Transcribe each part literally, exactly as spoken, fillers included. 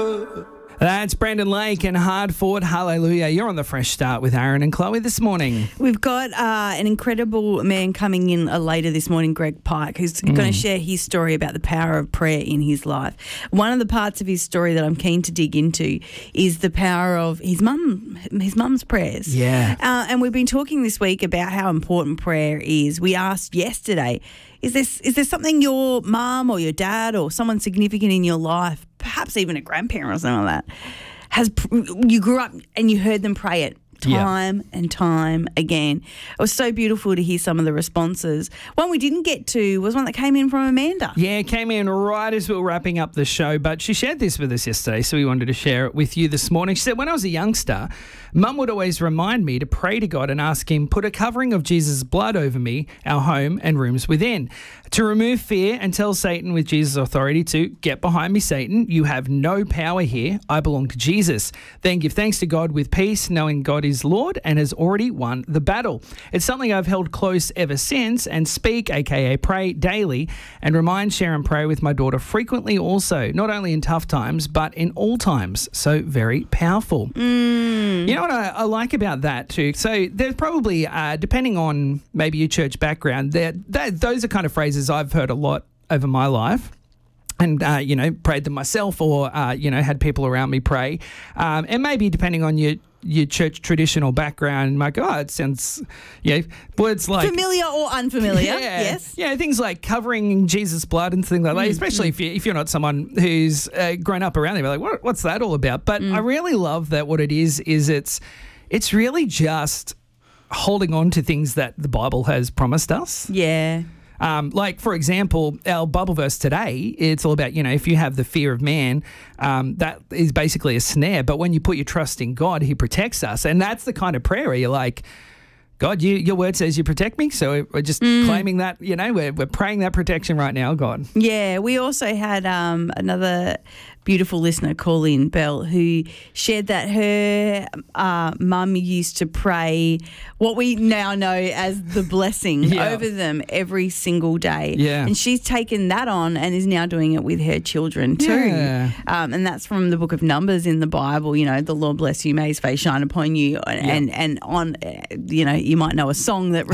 That's Brandon Lake and Hard Fought. Hallelujah. You're on the Fresh Start with Aaron and Chloe this morning. We've got uh, an incredible man coming in uh, later this morning, Greg Pike, who's mm. going to share his story about the power of prayer in his life. One of the parts of his story that I'm keen to dig into is the power of his mum, his mum's prayers. Yeah. Uh, and we've been talking this week about how important prayer is. We asked yesterday, is this is there something your mum or your dad or someone significant in your life, perhaps even a grandparent or something like that, has you grew up and you heard them pray it time yeah. and time again? It was so beautiful to hear some of the responses. One we didn't get to was one that came in from Amanda. Yeah, it came in right as we were wrapping up the show, but she shared this with us yesterday, so we wanted to share it with you this morning. She said, when I was a youngster, Mum would always remind me to pray to God and ask him, put a covering of Jesus' blood over me, our home and rooms within, to remove fear and tell Satan with Jesus' authority to get behind me, Satan. You have no power here. I belong to Jesus. Then give thanks to God with peace, knowing God is Lord and has already won the battle. It's something I've held close ever since and speak, aka pray, daily and remind, share and pray with my daughter frequently also, not only in tough times, but in all times. So very powerful. Mm. You know what I, I like about that too? So there's probably, uh, depending on maybe your church background, there, that, those are kind of phrases I've heard a lot over my life. And, uh, you know, prayed them myself or, uh, you know, had people around me pray. Um, and maybe depending on your your church traditional background, you might go, oh, it sounds, you know, words like... familiar or unfamiliar, yeah, yes. Yeah, things like covering Jesus' blood and things like that, mm, especially mm. if, you, if you're not someone who's uh, grown up around there. You're like, what, what's that all about? But mm. I really love that what it is, is it's it's really just holding on to things that the Bible has promised us. Yeah. Um, like, for example, our Bible verse today, it's all about, you know, if you have the fear of man, um, that is basically a snare. But when you put your trust in God, he protects us. And that's the kind of prayer where you're like, God, you, your word says you protect me. So we're just mm. claiming that, you know, we're, we're praying that protection right now, God. Yeah, we also had um, another beautiful listener call in, Belle, who shared that her uh, mum used to pray what we now know as the blessing yeah. over them every single day. Yeah. And she's taken that on and is now doing it with her children too. Yeah. Um, and that's from the book of Numbers in the Bible, you know, the Lord bless you, may his face shine upon you. And, yeah. and, and on, you know, you might know a song that...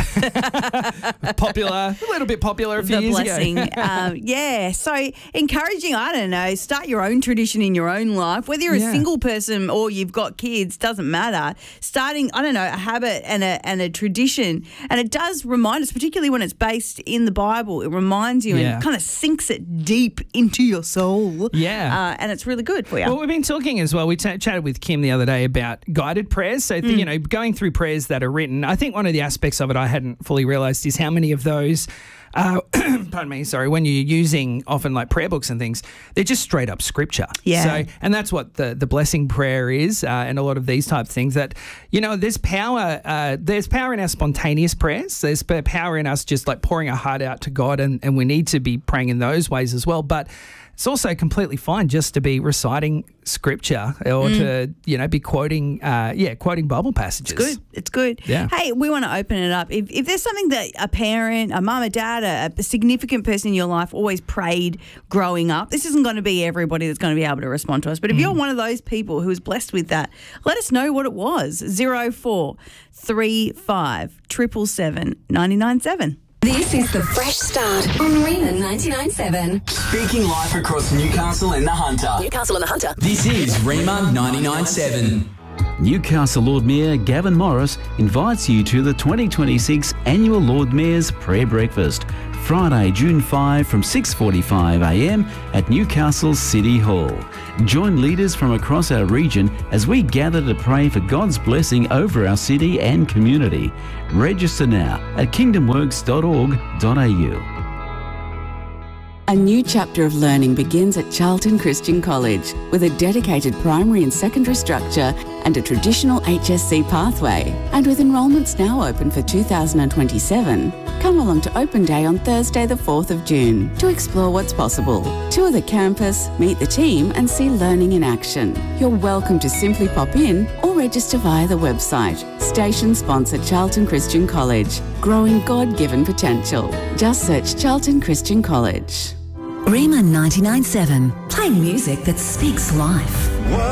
popular, a little bit popular a few the years blessing. ago. um, yeah, so encouraging, I don't know, start your own tradition in your own life, whether you're yeah. a single person or you've got kids, doesn't matter. Starting, I don't know, a habit and a and a tradition, and it does remind us, particularly when it's based in the Bible, it reminds you yeah. and kind of sinks it deep into your soul. Yeah. Uh, and it's really good for you. Well, we've been talking as well, we t- chatted with Kim the other day about guided prayers. So, th- Mm. you know, going through prayers that are written, I think one of the aspects of it I hadn't fully realised is how many of those Uh, pardon me, sorry, when you're using often like prayer books and things, they're just straight up scripture. Yeah. So, and that's what the, the blessing prayer is uh, and a lot of these type of things that, you know, there's power, uh, there's power in our spontaneous prayers. There's power in us just like pouring our heart out to God, and, and we need to be praying in those ways as well. But it's also completely fine just to be reciting scripture or mm. to, you know, be quoting, uh, yeah, quoting Bible passages. It's good. It's good. Yeah. Hey, we want to open it up. If, if there's something that a parent, a mum, a dad, a, a significant person in your life always prayed growing up, this isn't going to be everybody that's going to be able to respond to us. But if mm. you're one of those people who was blessed with that, let us know what it was. zero four three five seven seven seven nine nine seven. This is the Fresh Start on Rima ninety-nine point seven. Speaking live across Newcastle and the Hunter. Newcastle and the Hunter. This is Rima ninety-nine point seven. Newcastle Lord Mayor Gavin Morris invites you to the twenty twenty-six Annual Lord Mayor's Prayer Breakfast, Friday, June fifth from six forty-five a m at Newcastle City Hall. Join leaders from across our region as we gather to pray for God's blessing over our city and community. Register now at kingdom works dot org dot a u. A new chapter of learning begins at Charlton Christian College with a dedicated primary and secondary structure and a traditional H S C pathway. And with enrolments now open for two thousand twenty-seven, come along to Open Day on Thursday the fourth of June to explore what's possible. Tour the campus, meet the team and see learning in action. You're welcome to simply pop in or register via the website. Station sponsor Charlton Christian College, growing God-given potential. Just search Charlton Christian College. Rima ninety-nine point seven, playing music that speaks life.